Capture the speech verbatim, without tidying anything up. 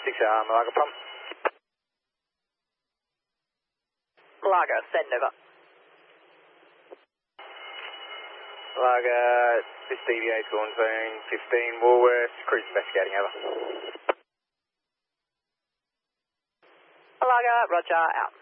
six hour Malaga pump. Malaga, send over. Malaga, this D V A is going zone fifteen, Woolworths, cruise investigating, over. Malaga, roger, out.